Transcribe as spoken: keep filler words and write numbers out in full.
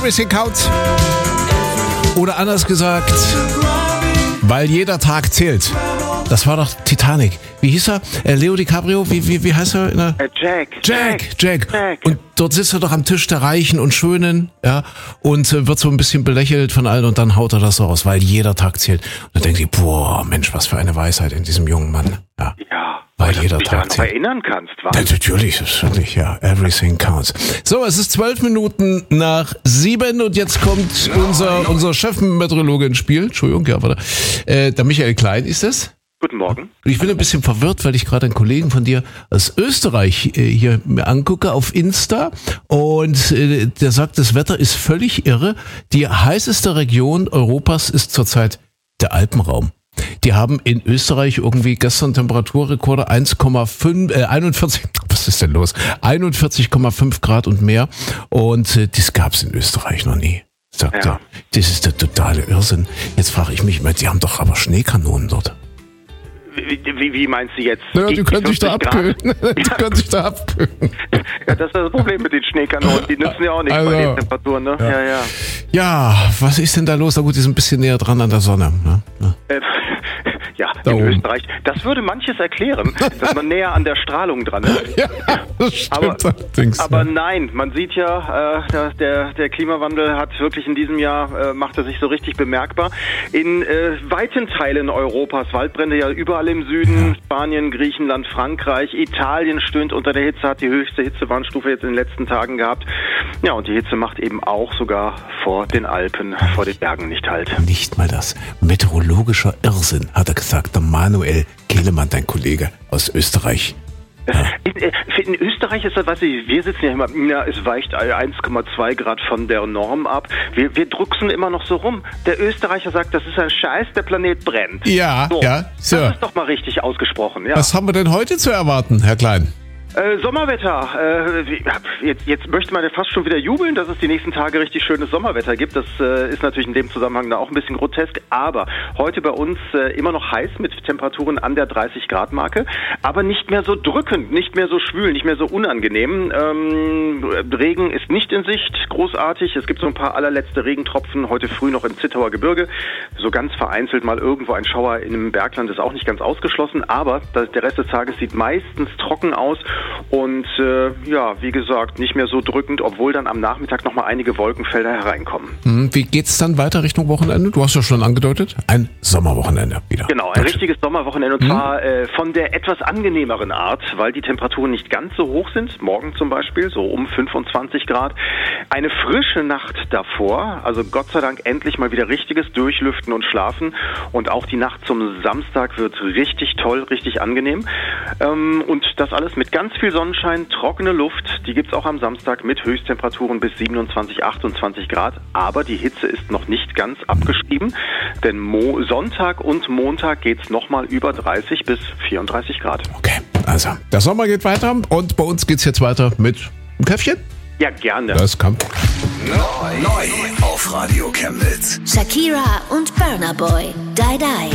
Everything Counts. Oder anders gesagt, weil jeder Tag zählt. Das war doch Titanic. Wie hieß er? Äh, Leo DiCaprio? Wie, wie, wie heißt er? In der äh, Jack. Jack. Jack. Jack. Und dort sitzt er doch am Tisch der Reichen und Schönen, ja, und äh, wird so ein bisschen belächelt von allen und dann haut er das so aus, weil jeder Tag zählt. Und dann denkt ihr, boah, Mensch, was für eine Weisheit in diesem jungen Mann. Ja. Ja. Weil dass jeder du dich Tag daran noch zählt. erinnern kannst, was? Ja, natürlich, das ist wirklich, ja. Everything counts. So, es ist zwölf Minuten nach sieben und jetzt kommt unser, unser Chefmeteorologe ins Spiel. Entschuldigung, ja, warte. Äh, der Michael Klein ist es. Guten Morgen. Ich bin ein bisschen verwirrt, weil ich gerade einen Kollegen von dir aus Österreich äh, hier mir angucke auf Insta und äh, der sagt, das Wetter ist völlig irre. Die heißeste Region Europas ist zurzeit der Alpenraum. Die haben in Österreich irgendwie gestern Temperaturrekorde eins Komma fünf, äh, einundvierzig, was ist denn los? einundvierzig Komma fünf Grad und mehr und äh, das gab's in Österreich noch nie. Sagt Ja. er, das ist der totale Irrsinn. Jetzt frage ich mich, die haben doch aber Schneekanonen dort. Wie, wie, wie meinst du jetzt? Ja, die Gegen können sich da fünfzig Grad? abkühlen. Die können sich da abkühlen. Ja, das ist das Problem mit den Schneekanonen. Die nützen ja auch nichts Also, bei den Temperaturen, ne? ja. Ja, ja. Ja, was ist denn da los? Na gut, die sind ein bisschen näher dran an der Sonne. Ne? Ja. Äh, ja, Da in oben. Österreich. Das würde manches erklären, dass man näher an der Strahlung dran ist. Ja, das stimmt Aber, allerdings. aber ja. nein, man sieht ja, äh, der, der Klimawandel hat wirklich in diesem Jahr, äh, macht er sich so richtig bemerkbar. In äh, weiten Teilen Europas, Waldbrände ja überall im Süden, Ja. Spanien, Griechenland, Frankreich, Italien stöhnt unter der Hitze, hat die höchste Hitzewarnstufe jetzt in den letzten Tagen gehabt. Ja, und die Hitze macht eben auch sogar vor den Alpen, vor den Bergen nicht halt. Nicht mal das. Meteorologischer Irrsinn, hat er gesagt, der Manuel Kehlemann, dein Kollege aus Österreich. In, in Österreich ist das, weißt du, wir sitzen ja immer, ja, es weicht eins Komma zwei Grad von der Norm ab. Wir, wir drucksen immer noch so rum. Der Österreicher sagt, das ist ein Scheiß, der Planet brennt. Ja, so, ja, so. Das ist doch mal richtig ausgesprochen, ja. Was haben wir denn heute zu erwarten, Herr Klein? Äh, Sommerwetter. Äh, wie- jetzt, jetzt möchte man ja fast schon wieder jubeln, dass es die nächsten Tage richtig schönes Sommerwetter gibt. Das äh, ist natürlich in dem Zusammenhang da auch ein bisschen grotesk. Aber heute bei uns äh, immer noch heiß mit Temperaturen an der dreißig Grad Marke. Aber nicht mehr so drückend, nicht mehr so schwül, nicht mehr so unangenehm. Ähm, Regen ist nicht in Sicht, großartig. Es gibt so ein paar allerletzte Regentropfen heute früh noch im Zittauer Gebirge. So ganz vereinzelt mal irgendwo ein Schauer in einem Bergland ist auch nicht ganz ausgeschlossen. Aber das, der Rest des Tages sieht meistens trocken aus. Und äh, ja, wie gesagt, nicht mehr so drückend, obwohl dann am Nachmittag nochmal einige Wolkenfelder hereinkommen. Hm, wie geht's dann weiter Richtung Wochenende? Du hast ja schon angedeutet, ein Sommerwochenende wieder. Genau, ein richtiges Sommerwochenende und Mhm. zwar äh, von der etwas angenehmeren Art, weil die Temperaturen nicht ganz so hoch sind. Morgen zum Beispiel, so um fünfundzwanzig Grad. Eine frische Nacht davor, also Gott sei Dank endlich mal wieder richtiges Durchlüften und Schlafen. Und auch die Nacht zum Samstag wird richtig toll, richtig angenehm. Ähm, und das alles mit ganz viel Sonnenschein, trockene Luft. Die gibt's auch am Samstag mit Höchsttemperaturen bis siebenundzwanzig, achtundzwanzig Grad. Aber die Hitze ist noch nicht ganz abgeschrieben, denn Mo- Sonntag und Montag geht's nochmal über dreißig bis vierunddreißig Grad. Okay, also der Sommer geht weiter und bei uns geht's jetzt weiter mit einem Käffchen. Ja, gerne. Das kommt. Neu auf Radio Chemnitz. Shakira und Burna Boy. Die Die.